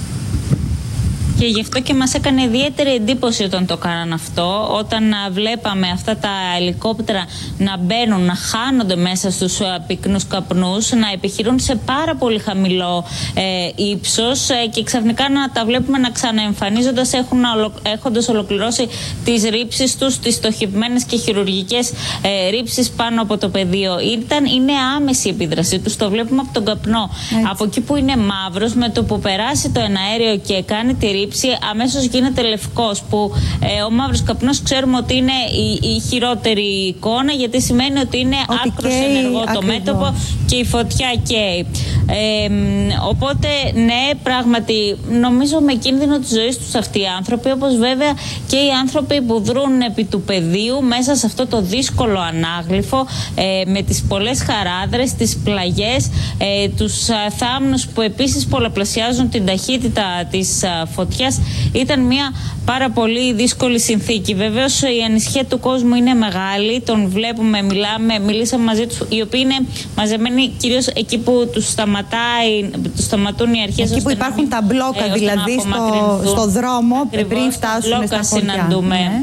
Και γι' αυτό και μας έκανε ιδιαίτερη εντύπωση όταν το κάναν αυτό, όταν βλέπαμε αυτά τα ελικόπτερα να μπαίνουν, να χάνονται μέσα στους πυκνούς καπνούς, να επιχειρούν σε πάρα πολύ χαμηλό ε, ύψος ε, και ξαφνικά να τα βλέπουμε να ξαναεμφανίζοντας έχουν, έχοντας ολοκληρώσει τις ρήψεις τους, τις στοχευμένες και χειρουργικές ε, ρήψεις πάνω από το πεδίο. Ήταν, είναι άμεση η επίδραση τους, το βλέπουμε από τον καπνό. Έτσι. Από εκεί που είναι μαύρος, με το που περάσει το εναέριο και κάνει τη ρήψη, αμέσως γίνεται λευκός, που ε, ο μαύρος καπνός ξέρουμε ότι είναι η, η χειρότερη εικόνα, γιατί σημαίνει ότι είναι άκρος ενεργό το ακριβώς. μέτωπο και η φωτιά καίει. Ε, οπότε ναι, πράγματι νομίζω με κίνδυνο της ζωής τους αυτοί οι άνθρωποι, όπως βέβαια και οι άνθρωποι που δρούν επί του πεδίου μέσα σε αυτό το δύσκολο ανάγλυφο, ε, με τις πολλές χαράδρες, τις πλαγιές, ε, τους α, θάμνους που επίσης πολλαπλασιάζουν την ταχύτητα της α, φωτιάς. Ήταν μια πάρα πολύ δύσκολη συνθήκη. Βεβαίως η ανησυχία του κόσμου είναι μεγάλη, τον βλέπουμε, μιλάμε, μιλήσαμε μαζί τους, οι οποίοι είναι μαζεμένοι κυρίως εκεί που τους σταματάει, τους σταματούν οι αρχές. Εκεί που υπάρχουν τα μπλόκα, ε, δηλαδή στο, στο δρόμο. Ακριβώς, πριν φτάσουν στα χωριά. Συναντούμε. Ναι.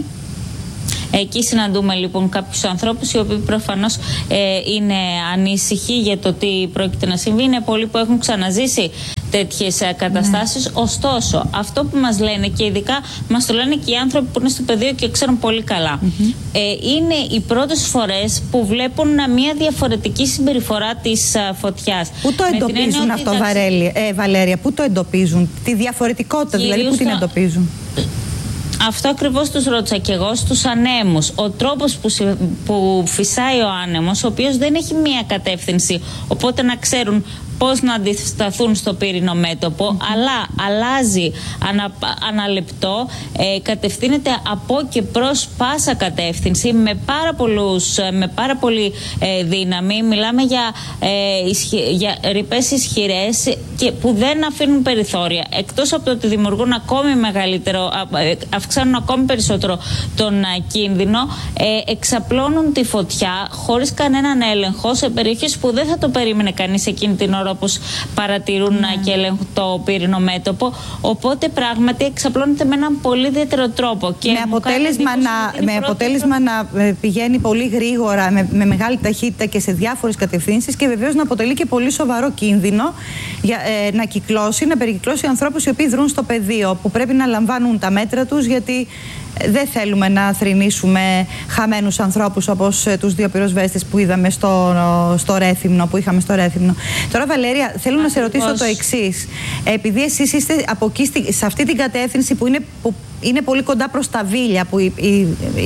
Εκεί συναντούμε λοιπόν κάποιους ανθρώπους οι οποίοι προφανώς ε, είναι ανήσυχοι για το τι πρόκειται να συμβεί. Είναι πολλοί που έχουν ξαναζήσει τέτοιες ε, καταστάσεις. Ναι. Ωστόσο, αυτό που μας λένε, και ειδικά μας το λένε και οι άνθρωποι που είναι στο πεδίο και ξέρουν πολύ καλά, mm-hmm. ε, είναι οι πρώτες φορές που βλέπουν μια διαφορετική συμπεριφορά της ε, φωτιάς. Πού το εντοπίζουν αυτό, ήταν... Βαρέλη, ε, Βαλέρια, πού το εντοπίζουν, τη διαφορετικότητα δηλαδή, πού την εντοπίζουν? Αυτό ακριβώς τους ρώτησα και εγώ στους ανέμους. Ο τρόπος που, που φυσάει ο άνεμος, ο οποίος δεν έχει μία κατεύθυνση, οπότε να ξέρουν πώς να αντισταθούν στο πύρινο μέτωπο, mm-hmm. αλλά αλλάζει ανα, αναλεπτό, ε, κατευθύνεται από και προς πάσα κατεύθυνση με πάρα, πολλούς, με πάρα πολύ ε, δύναμη. Μιλάμε για, ε, ισχυ, για ρηπές ισχυρές και που δεν αφήνουν περιθώρια. Εκτός από το ότι δημιουργούν ακόμη μεγαλύτερο, αυξάνουν ακόμη περισσότερο τον α, κίνδυνο, ε, εξαπλώνουν τη φωτιά χωρίς κανέναν έλεγχο σε περιοχές που δεν θα το περίμενε κανείς εκείνη την ώρα, όπως παρατηρούν mm. και ελέγχουν το πύρινο μέτωπο. Οπότε πράγματι εξαπλώνεται με έναν πολύ ιδιαίτερο τρόπο. Και με αποτέλεσμα, να, με αποτέλεσμα να πηγαίνει πολύ γρήγορα, με, με μεγάλη ταχύτητα και σε διάφορες κατευθύνσεις, και βεβαίως να αποτελεί και πολύ σοβαρό κίνδυνο για, ε, να κυκλώσει, να περικυκλώσει ανθρώπους οι οποίοι δρούν στο πεδίο, που πρέπει να λαμβάνουν τα μέτρα τους, γιατί δεν θέλουμε να θρηνήσουμε χαμένους ανθρώπους όπως τους δύο πυροσβέστες που είδαμε στο, στο Ρέθυμνο, που είχαμε στο Ρέθυμνο. Τώρα, Βαλέρια, θέλω Α, να σε ρωτήσω το εξής. Επειδή εσείς είστε από εκεί, σε αυτή την κατεύθυνση που είναι, που είναι πολύ κοντά προς τα Βίλια, που η, η,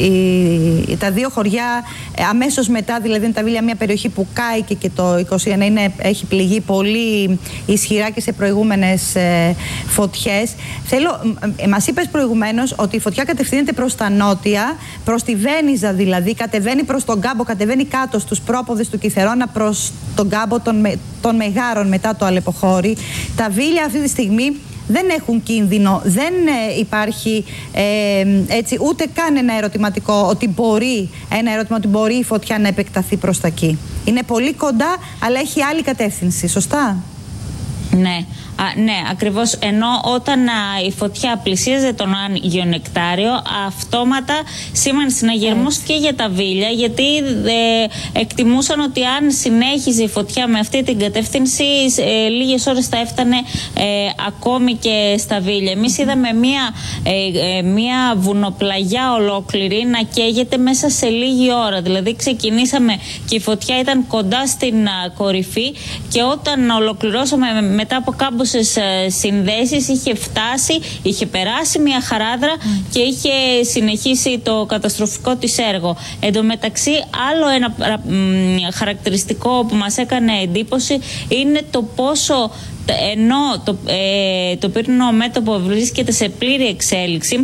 η, τα δύο χωριά αμέσως μετά, δηλαδή είναι τα Βίλια μια περιοχή που κάηκε και το είκοσι ένα είναι, έχει πληγεί πολύ ισχυρά και σε προηγούμενες ε, φωτιές. Θέλω, ε, μας είπες προηγουμένως ότι η φωτιά κατευθύνεται προς τα νότια, προς τη Βένιζα δηλαδή, κατεβαίνει προς τον κάμπο, κατεβαίνει κάτω στους πρόποδες του Κιθερώνα προς τον κάμπο των, με, των Μεγάρων μετά το Αλεποχώρι. Τα Βίλια αυτή τη στιγμή δεν έχουν κίνδυνο, δεν ε, υπάρχει ε, έτσι ούτε καν ένα ερωτηματικό ότι μπορεί, ένα ερώτημα ότι μπορεί η φωτιά να επεκταθεί προς τα εκεί. Είναι πολύ κοντά, αλλά έχει άλλη κατεύθυνση, σωστά? Ναι. Α, ναι, ακριβώς. Ενώ όταν α, η φωτιά πλησίαζε τον Άγιο Νεκτάριο, αυτόματα σήμανε συναγερμούς και για τα Βίλια, γιατί ε, εκτιμούσαν ότι αν συνέχιζε η φωτιά με αυτή την κατεύθυνση, ε, λίγες ώρες θα έφτανε ε, ακόμη και στα Βίλια. Εμείς είδαμε μία, ε, ε, μία βουνοπλαγιά ολόκληρη να καίγεται μέσα σε λίγη ώρα. Δηλαδή ξεκινήσαμε και η φωτιά ήταν κοντά στην α, κορυφή, και όταν ολοκληρώσαμε μετά από κάμπο συνδέσεις είχε φτάσει, είχε περάσει μια χαράδρα mm. και είχε συνεχίσει το καταστροφικό της έργο. Εν τω μεταξύ, άλλο ένα χαρακτηριστικό που μας έκανε εντύπωση είναι το πόσο, ενώ το, ε, το πύρινο μέτωπο βρίσκεται σε πλήρη εξέλιξη,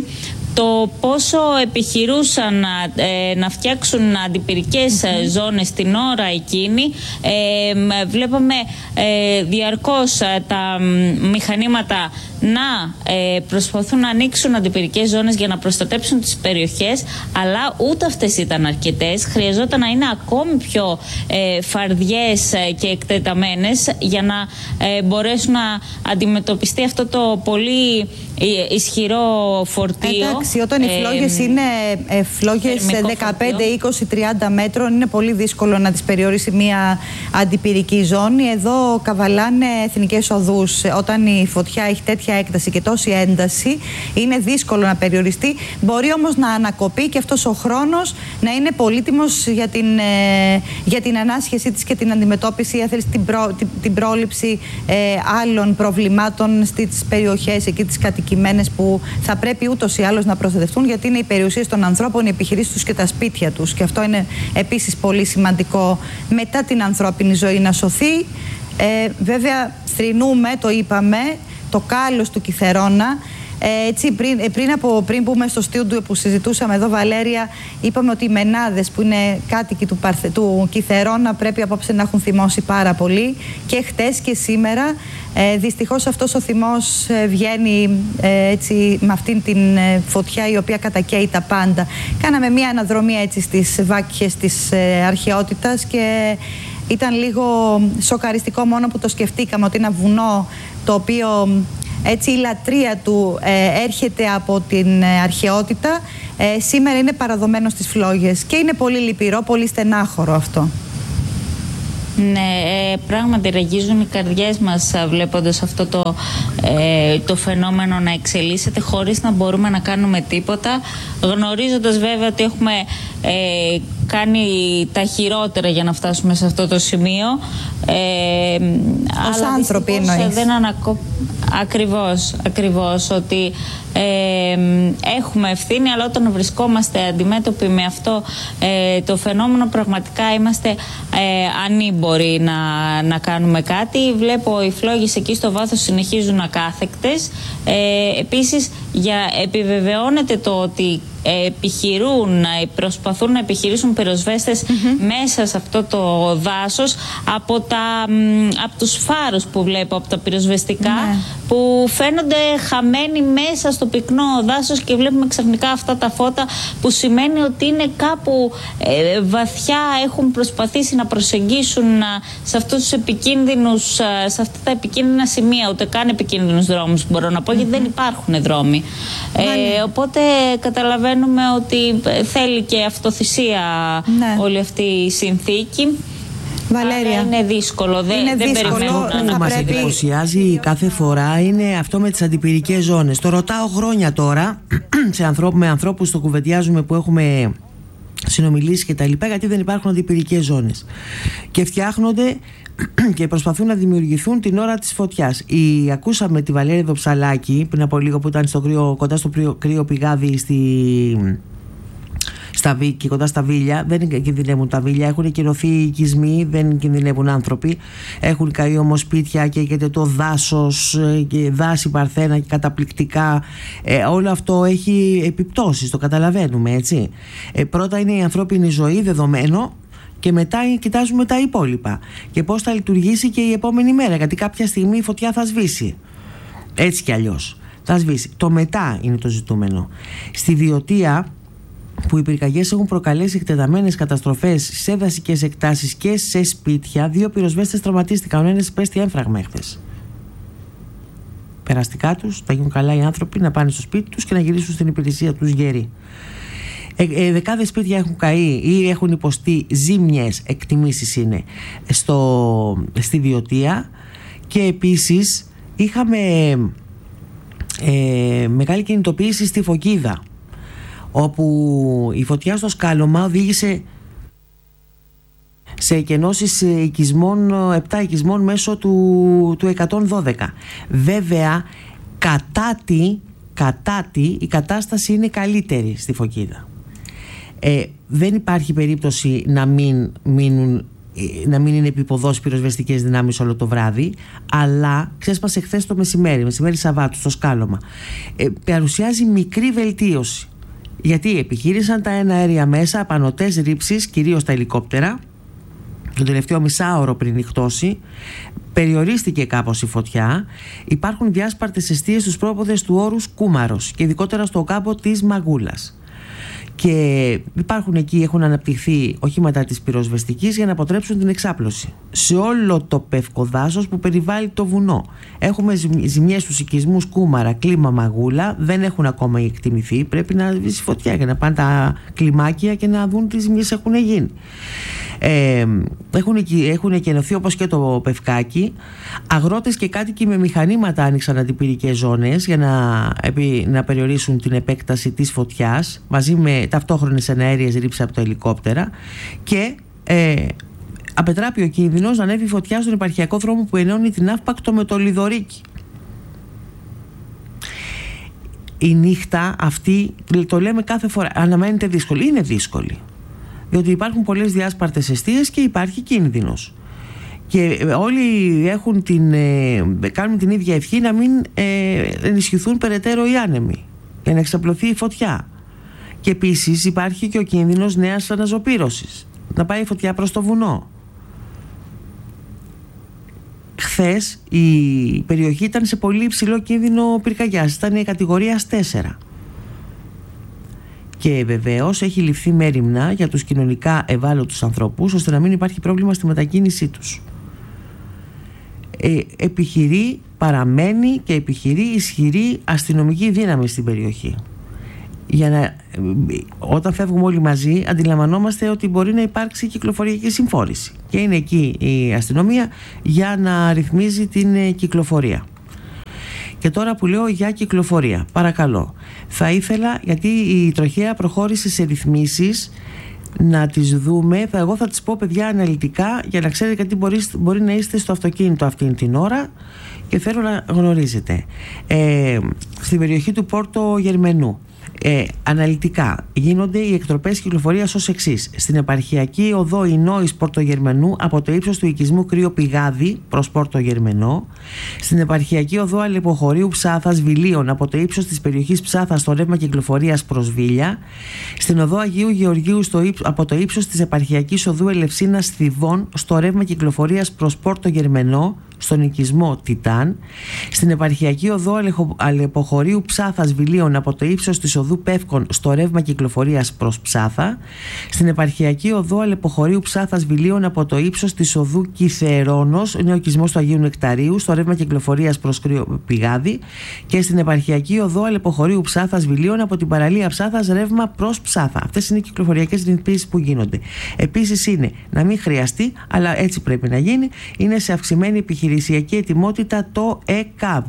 το πόσο επιχειρούσαν να, ε, να φτιάξουν αντιπυρικές mm-hmm. ζώνες την ώρα εκείνη. Ε, βλέπαμε ε, διαρκώς τα μηχανήματα να ε, προσπαθούν να ανοίξουν αντιπυρικές ζώνες για να προστατέψουν τις περιοχές, αλλά ούτε αυτές ήταν αρκετές. Χρειαζόταν να είναι ακόμη πιο ε, φαρδιές και εκτεταμένες για να ε, μπορέσουν να αντιμετωπιστεί αυτό το πολύ ισχυρό φορτίο. Εντάξει, όταν οι φλόγες ε, είναι ε, φλόγες δεκαπέντε, είκοσι, τριάντα μέτρων, είναι πολύ δύσκολο να τις περιορίσει μια αντιπυρική ζώνη. Εδώ καβαλάνε εθνικές οδούς. Όταν η φωτιά έχει τέτοια έκταση και τόση ένταση, είναι δύσκολο να περιοριστεί. Μπορεί όμως να ανακοπεί και αυτός ο χρόνος να είναι πολύτιμος για την, ε, για την ανάσχεσή της και την αντιμετώπιση, την, προ, την, την πρόληψη ε, άλλων προβλημάτων στις περιοχές εκεί τις κατοικημένες που θα πρέπει ούτως ή άλλως να προστατευτούν, γιατί είναι οι περιουσίες των ανθρώπων, οι επιχειρήσεις τους και τα σπίτια τους. Και αυτό είναι επίσης πολύ σημαντικό μετά την ανθρώπινη ζωή να σωθεί. Ε, βέβαια θρηνούμε, το είπαμε, το κάλος του Κιθερώνα. Ε, έτσι, πριν, πριν, από, πριν μπούμε στο στούντιο που συζητούσαμε εδώ, Βαλέρια, είπαμε ότι οι μενάδες που είναι κάτοικοι του, Παρθε, του Κιθερώνα πρέπει απόψε να έχουν θυμώσει πάρα πολύ, και χτες και σήμερα. Ε, δυστυχώς αυτός ο θυμός ε, βγαίνει ε, έτσι, με αυτήν την ε, φωτιά η οποία κατακαίει τα πάντα. Κάναμε μια αναδρομή έτσι στις βάκχες της ε, αρχαιότητας και ήταν λίγο σοκαριστικό μόνο που το σκεφτήκαμε, ότι ένα βουνό το οποίο έτσι η λατρεία του ε, έρχεται από την ε, αρχαιότητα, ε, σήμερα είναι παραδομένο στις φλόγες και είναι πολύ λυπηρό, πολύ στενάχωρο αυτό. Ναι, ε, πράγματι ραγίζουν οι καρδιές μας βλέποντας αυτό το, ε, το φαινόμενο να εξελίσσεται χωρίς να μπορούμε να κάνουμε τίποτα, γνωρίζοντας βέβαια ότι έχουμε ε, κάνει τα χειρότερα για να φτάσουμε σε αυτό το σημείο. Ε, Ως αλλά άνθρωποι εννοείς. Δεν ανακο... Ακριβώς, ακριβώς, ότι ε, έχουμε ευθύνη, αλλά όταν βρισκόμαστε αντιμέτωποι με αυτό ε, το φαινόμενο, πραγματικά είμαστε ε, ανήμποροι να, να κάνουμε κάτι. Βλέπω οι φλόγες εκεί στο βάθος συνεχίζουν ακάθεκτες. Ε, επίσης, για, επιβεβαιώνεται το ότι επιχειρούν, προσπαθούν να επιχειρήσουν πυροσβέστες mm-hmm. μέσα σε αυτό το δάσος από, τα, από τους φάρους που βλέπω, από τα πυροσβεστικά ναι. που φαίνονται χαμένοι μέσα στο πυκνό δάσος, και βλέπουμε ξαφνικά αυτά τα φώτα που σημαίνει ότι είναι κάπου ε, βαθιά, έχουν προσπαθήσει να προσεγγίσουν σε αυτούς τους επικίνδυνους, σε αυτά τα επικίνδυνα σημεία, ούτε καν επικίνδυνους δρόμους μπορώ να πω, mm-hmm. γιατί δεν υπάρχουν δρόμοι. Ε, οπότε καταλαβαίνουμε ότι θέλει και αυτοθυσία ναι. όλη αυτή η συνθήκη. Βαλέρια, άρα είναι δύσκολο. Δεν, είναι δεν δύσκολο. περιμένουν Αυτό να που μας πρέπει... εντυπωσιάζει κάθε φορά είναι αυτό με τις αντιπυρικές ζώνες. Το ρωτάω χρόνια τώρα σε ανθρώπου, με ανθρώπους το κουβεντιάζουμε που έχουμε συνομιλήσει και τα λοιπά, γιατί δεν υπάρχουν αντιπυρικές ζώνες και φτιάχνονται και προσπαθούν να δημιουργηθούν την ώρα της φωτιάς. Η, ακούσαμε τη Βαλέρια Δοψαλάκη πριν από λίγο που ήταν στο κρύο, κοντά στο κρύο, κρύο πηγάδι στη, στα, και κοντά στα Βίλια. Δεν κινδυνεύουν τα Βίλια, έχουν κυρωθεί οικισμοί, δεν κινδυνεύουν άνθρωποι. Έχουν καεί όμως σπίτια και, και το δάσος και δάση παρθένα και καταπληκτικά. Ε, όλο αυτό έχει επιπτώσεις, το καταλαβαίνουμε, έτσι. Ε, πρώτα είναι η ανθρώπινη ζωή, δεδομένο, και μετά κοιτάζουμε τα υπόλοιπα και πώς θα λειτουργήσει και η επόμενη μέρα, γιατί κάποια στιγμή η φωτιά θα σβήσει, έτσι κι αλλιώς θα σβήσει. Το μετά είναι το ζητούμενο. Στη Βιωτία, που οι πυρκαγιές έχουν προκαλέσει εκτεταμένες καταστροφές σε δασικές εκτάσεις και σε σπίτια, δύο πυροσβέστες τραυματίστηκαν. Ο ένας πέστη έμφραγμα χθες. Περαστικά τους, θα γίνουν καλά οι άνθρωποι να πάνε στο σπίτι τους και να γυρίσουν στην υπηρεσία τους γέροι. Ε, ε, δεκάδες σπίτια έχουν καεί ή έχουν υποστεί ζήμιες, εκτιμήσεις είναι, στο, στη Βιωτία, και επίσης είχαμε ε, μεγάλη κινητοποίηση στη Φωκίδα, όπου η φωτιά στο σκάλωμα οδήγησε σε εκενώσεις οικισμών, επτά οικισμών μέσω του, του εκατόν δώδεκα. Βέβαια κατά τη, κατά τη η κατάσταση είναι καλύτερη στη Φωκίδα. Ε, δεν υπάρχει περίπτωση να μην μείνουν να μην είναι επιποδός πυροσβεστικές δυνάμεις όλο το βράδυ, αλλά ξέσπασε χθες το μεσημέρι, μεσημέρι Σαββάτου, στο σκάλωμα. Ε, παρουσιάζει μικρή βελτίωση. Γιατί επιχείρησαν τα εναέρια μέσα, απανωτές ρήψεις, κυρίως τα ελικόπτερα, το τελευταίο μισάωρο πριν νυχτώσει. Περιορίστηκε κάπως η φωτιά. Υπάρχουν διάσπαρτες εστίες στους πρόποδες του όρους Κούμαρος και ειδικότερα στο κάμπο της Μαγούλας. Και υπάρχουν εκεί, έχουν αναπτυχθεί οχήματα της πυροσβεστικής για να αποτρέψουν την εξάπλωση. Σε όλο το πεύκο δάσος που περιβάλλει το βουνό. Έχουμε ζημιές στους οικισμούς Κούμαρα, Κλίμα, Μαγούλα. Δεν έχουν ακόμα εκτιμηθεί. Πρέπει να σβήσει φωτιά για να πάνε τα κλιμάκια και να δουν τι ζημιές έχουν γίνει. Ε, έχουν, έχουν εκενωθεί όπως και το Πευκάκι. Αγρότες και κάτοικοι με μηχανήματα άνοιξαν αντιπυρικές ζώνες για να, να περιορίσουν την επέκταση της φωτιάς, μαζί με ταυτόχρονες εναέριες ρήψεις από τα ελικόπτερα, και ε, απετράπει ο κίνδυνος να ανέβει φωτιά στον επαρχιακό δρόμο που ενώνει την Αύπακτο με το Λιδωρίκι. Η νύχτα αυτή, το λέμε κάθε φορά, αναμένεται δύσκολη. Είναι δύσκολη, διότι υπάρχουν πολλές διάσπαρτες εστίες και υπάρχει κίνδυνος. Και όλοι έχουν την, ε, κάνουν την ίδια ευχή να μην ε, ενισχυθούν περαιτέρω οι άνεμοι για να εξαπλωθεί η φωτιά. Και επίσης υπάρχει και ο κίνδυνος νέας αναζωπήρωσης, να πάει η φωτιά προς το βουνό. Χθες η περιοχή ήταν σε πολύ υψηλό κίνδυνο πυρκαγιάς, ήταν η κατηγορία τέσσερα. Και βεβαίως έχει ληφθεί μέριμνα για τους κοινωνικά ευάλωτους ανθρώπους, ώστε να μην υπάρχει πρόβλημα στη μετακίνησή τους. Ε, επιχειρεί, παραμένει και επιχειρεί ισχυρή αστυνομική δύναμη στην περιοχή. Για να, όταν φεύγουμε όλοι μαζί, αντιλαμβανόμαστε ότι μπορεί να υπάρξει κυκλοφοριακή συμφόρηση. Και είναι εκεί η αστυνομία για να ρυθμίζει την κυκλοφορία. Και τώρα που λέω για κυκλοφορία, παρακαλώ, θα ήθελα, γιατί η τροχέα προχώρησε σε ρυθμίσεις, να τις δούμε. Θα, εγώ θα τις πω, παιδιά, αναλυτικά, για να ξέρετε γιατί μπορεί, μπορεί να είστε στο αυτοκίνητο αυτήν την ώρα και θέλω να γνωρίζετε. Ε, στην περιοχή του Πόρτο Γερμενού, Ε, αναλυτικά γίνονται οι εκτροπές κυκλοφορίας ως εξής. Στην επαρχιακή οδό Ινόης Πορτογερμενού από το ύψος του οικισμού Κρύο Πηγάδι προς Πόρτο Γερμενό. Στην επαρχιακή οδό Αλεποχωρίου Ψάθας Βιλίων από το ύψος της περιοχής Ψάθας στο ρεύμα κυκλοφορίας προς Βίλια. Στην οδό Αγίου Γεωργίου στο ύψος, από το ύψος της επαρχιακής οδού Ελευσίνας Θηβών στο ρεύμα κυκλοφορίας προς Πόρτο Γερμενό, στον οικισμό Τιτάν. Στην επαρχιακή οδό Αλεποχωρίου Ψάθας Βιλίων από το ύψος της οδού Πεύκων στο ρεύμα κυκλοφορίας προς Ψάθα. Στην επαρχιακή οδό Αλεποχωρίου Ψάθας Βιλίων από το ύψος της οδού Κιθερώνος, είναι ο οικισμός του Αγίου Νεκταρίου, στο ρεύμα κυκλοφορίας προς Κρύο Πηγάδι. Και στην επαρχιακή οδό Αλεποχωρίου Ψάθας Βιλίων από την παραλία Ψάθας ρεύμα προς Ψάθα. Αυτές είναι οι κυκλοφοριακές ρυθμίσεις που γίνονται. Επίσης είναι να μην χρειαστεί, αλλά έτσι πρέπει να γίνει, είναι σε αυξημένη επιχειρησιακή ετοιμότητα το ΕΚΑΒ,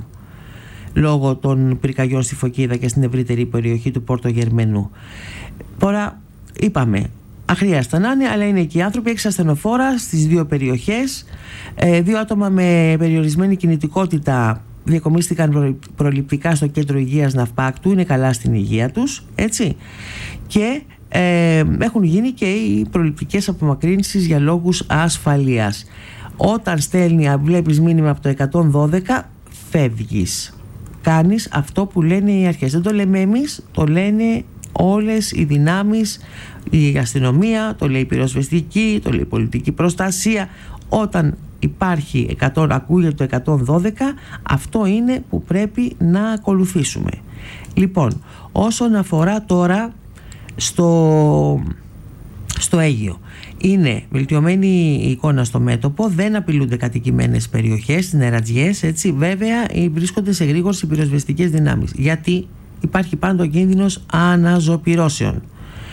λόγω των πυρκαγιών στη Φωκίδα και στην ευρύτερη περιοχή του Πόρτο Γερμενού. Τώρα είπαμε, αχρίαστα να είναι, αλλά είναι εκεί οι άνθρωποι, έξι ασθενοφόρα στις δύο περιοχές. Ε, δύο άτομα με περιορισμένη κινητικότητα διακομίστηκαν προληπτικά στο κέντρο υγείας Ναυπάκτου, είναι καλά στην υγεία τους, έτσι. Και ε, έχουν γίνει και οι προληπτικές απομακρύνσεις για λόγους ασφαλείας. Όταν στέλνει, βλέπεις μήνυμα από το εκατόν δώδεκα, φεύγεις. Κάνεις αυτό που λένε οι αρχές. Δεν το λέμε εμείς, το λένε όλες οι δυνάμεις, η αστυνομία, το λέει η πυροσβεστική, το λέει η πολιτική προστασία. Όταν υπάρχει εκατό, ακούγεται το εκατόν δώδεκα, αυτό είναι που πρέπει να ακολουθήσουμε. Λοιπόν, όσον αφορά τώρα στο, στο Αίγυο, είναι βελτιωμένη η εικόνα στο μέτωπο, δεν απειλούνται κατοικημένες περιοχές, νερατζιές, έτσι. Βέβαια βρίσκονται σε γρήγορση πυροσβεστικές δυνάμεις, γιατί υπάρχει πάντα ο κίνδυνος αναζωπυρώσεων.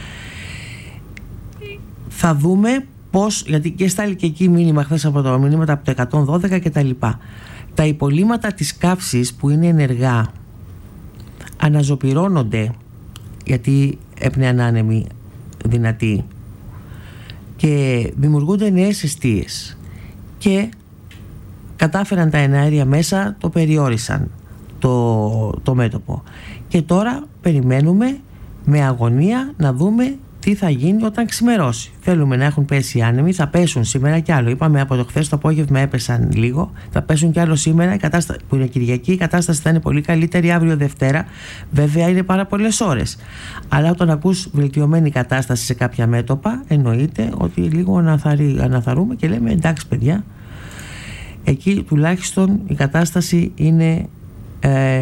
Θα δούμε πώς, γιατί και στάλει και εκεί μήνυμα χθες από το μηνύματα από το εκατόν δώδεκα και τα λοιπά. Τα υπολείμματα της καύσης που είναι ενεργά αναζωπυρώνονται, γιατί έπνεαν άνεμοι δυνατοί, και δημιουργούνται νέες εστίες, και κατάφεραν τα εναέρια μέσα, το περιόρισαν το, το μέτωπο, και τώρα περιμένουμε με αγωνία να δούμε τι θα γίνει όταν ξημερώσει. Θέλουμε να έχουν πέσει οι άνεμοι, θα πέσουν σήμερα κι άλλο. Είπαμε από το χθες το απόγευμα έπεσαν λίγο, θα πέσουν κι άλλο σήμερα, η κατάσταση, που είναι Κυριακή, η κατάσταση θα είναι πολύ καλύτερη αύριο Δευτέρα. Βέβαια είναι πάρα πολλές ώρες. Αλλά όταν ακούς βελτιωμένη κατάσταση σε κάποια μέτωπα, εννοείται ότι λίγο αναθαρεί, αναθαρούμε και λέμε εντάξει παιδιά, εκεί τουλάχιστον η κατάσταση είναι ε,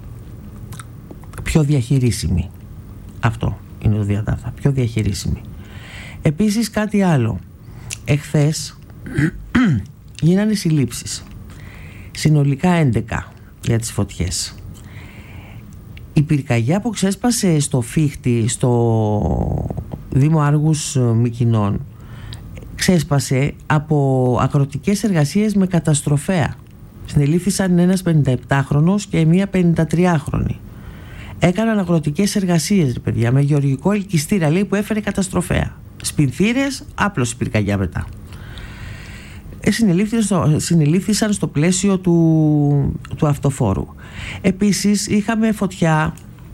πιο διαχειρίσιμη. Αυτό είναι το διατάφτα, πιο διαχειρίσιμη. Επίσης κάτι άλλο. Εχθές γίνανε συλλήψεις. Συνολικά έντεκα για τις φωτιές. Η πυρκαγιά που ξέσπασε στο Φίχτη, στο Δήμο Άργους Μυκηνών, ξέσπασε από αγροτικές εργασίες με καταστροφέα. Συνελήφθησαν ένας πενηνταεπτάχρονος και μία πενηντατριάχρονη. Έκαναν αγροτικές εργασίες, ρε παιδιά, με γεωργικό ελκυστήρα, λέει, που έφερε καταστροφέα. Σπινθήρες, άπλωση πυρκαγιά μετά. Ε, συνελήφθησαν, στο, συνελήφθησαν στο πλαίσιο του, του αυτοφόρου. Επίσης είχαμε φωτιά,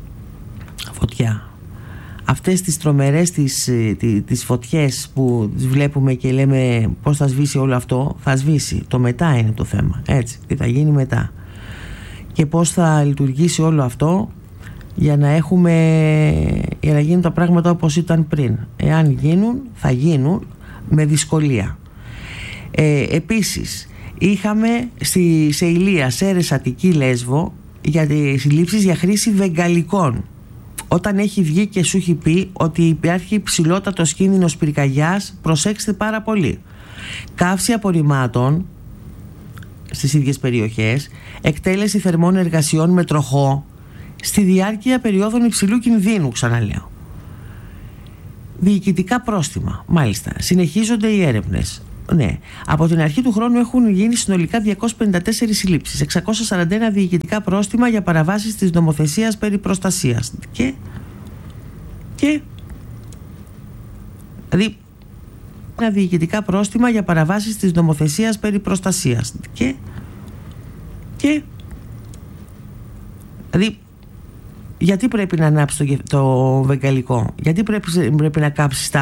φωτιά. Αυτές τις τρομερές τις, τις, τις φωτιές που τις βλέπουμε και λέμε πώς θα σβήσει όλο αυτό, θα σβήσει. Το μετά είναι το θέμα, έτσι, τι θα γίνει μετά. Και πώς θα λειτουργήσει όλο αυτό για να έχουμε, για να γίνουν τα πράγματα όπως ήταν πριν. Εάν γίνουν, θα γίνουν με δυσκολία. Ε, επίσης, είχαμε στη, σε Ηλία, Σέρες, Αττική, Λέσβο, για τις συλλήψεις για χρήση βεγγαλικών. Όταν έχει βγει και σου έχει πει ότι υπάρχει ψηλότατος κίνδυνος πυρκαγιάς, προσέξτε πάρα πολύ. Καύση απορριμμάτων στις ίδιες περιοχές, εκτέλεση θερμών εργασιών με τροχό στη διάρκεια περιόδων υψηλού κινδύνου, ξαναλέω. Διοικητικά πρόστιμα, μάλιστα. Συνεχίζονται οι έρευνες. Ναι. Από την αρχή του χρόνου έχουν γίνει συνολικά διακόσιες πενήντα τέσσερις συλλήψεις, εξακόσια σαράντα ένα διοικητικά πρόστιμα για παραβάσεις της νομοθεσίας περί προστασίας. Και, και δηλαδή ένα διοικητικά πρόστιμα για παραβάσεις της νομοθεσίας περί προστασίας. Και, και δηλαδή γιατί πρέπει να ανάψει το, το βεγγαλικό, γιατί πρέπει, πρέπει να κάψει τα